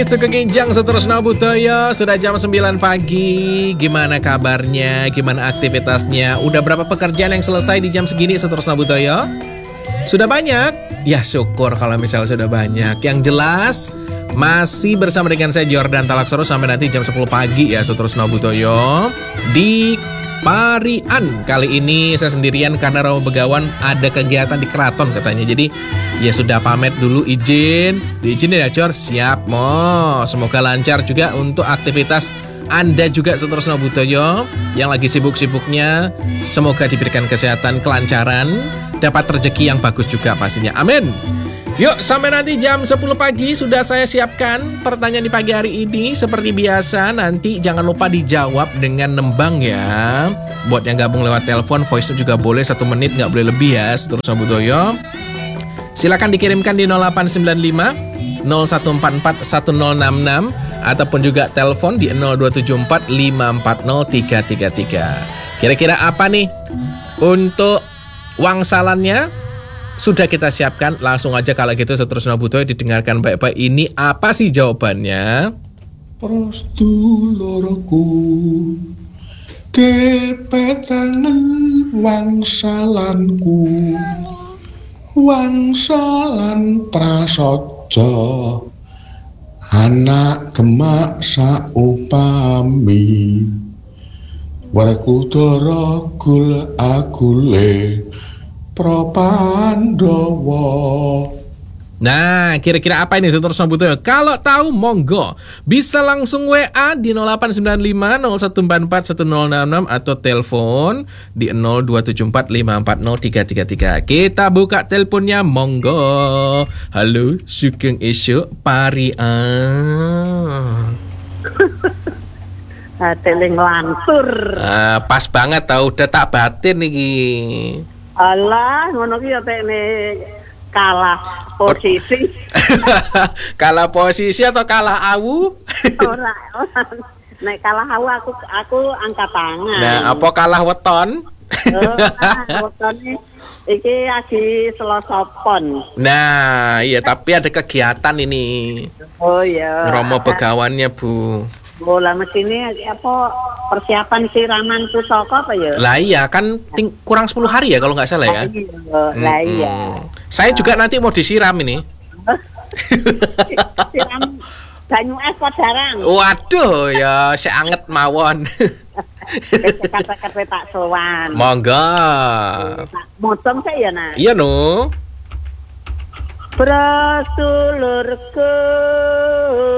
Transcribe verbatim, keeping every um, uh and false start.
pagi, Sugeng Ginjang Setresna Budaya. Sudah jam sembilan pagi. Gimana kabarnya? Gimana aktivitasnya? Udah berapa pekerjaan yang selesai di jam segini, Setresna Budaya? Sudah banyak? Ya syukur kalau misalnya sudah banyak. Yang jelas masih bersama dengan saya Jordan Talaksoro sampai nanti jam sepuluh pagi ya, Setresna Budaya. Di Parian kali ini saya sendirian karena Romo Begawan ada kegiatan di keraton katanya. Jadi ya sudah pamit dulu, izin. Diizinin ya Cor? Siap mo. Semoga lancar juga untuk aktivitas Anda juga, Setresna Budaya yang lagi sibuk-sibuknya. Semoga diberikan kesehatan, kelancaran, dapat rezeki yang bagus juga pastinya. Amin. Yuk, sampai nanti jam sepuluh pagi sudah saya siapkan pertanyaan di pagi hari ini. Seperti biasa, nanti jangan lupa dijawab dengan nembang ya. Buat yang gabung lewat telepon, voice juga boleh, satu menit, nggak boleh lebih ya, Setresna Budaya. Silakan dikirimkan di nol delapan sembilan lima nol satu empat empat satu nol enam enam ataupun juga telepon di nol dua tujuh empat lima empat nol tiga tiga tiga. Kira-kira apa nih untuk wangsalannya? Sudah kita siapkan, langsung aja kalau gitu Setresna Budaya didengarkan baik-baik. Ini apa sih jawabannya? Prostulurku kepetangan wangsalanku, wangsalan prasaja anak gemak saupami Werkudara gul agule Prapandawa. Nah, kira-kira apa ini Setresna Budaya? Kalau tahu monggo bisa langsung W A di nol delapan sembilan lima nol satu empat empat satu nol enam enam atau telepon di nol dua tujuh empat lima empat nol tiga tiga tiga. Kita buka teleponnya, monggo. Halo, Sugeng Esok Parian. Teling lantur. Ah, pas banget tau, udah tak batin nih. Alah, ngono ki ya tekne kalah posisi. Kalah posisi atau kalah awu? Ora, ora. Nek kalah awu aku aku angkat tangan. Nah, apa kalah weton? Oh, ah, wetone iki lagi Selasa Pon. Nah, iya tapi ada kegiatan ini. Oh iya. Romo Begawannya, Bu. Bola mesin ini apa persiapan siraman pusaka apa ya? Lah iya kan ting- kurang sepuluh hari ya kalau nggak salah ya. Lah iya. Saya juga nanti mau disiram ini. Siram banyu es padarang. Waduh, ya saya anget mawon. Kata-kata tak sowan. Monggo. Motong saya ya nah. Iya no. Prasulurku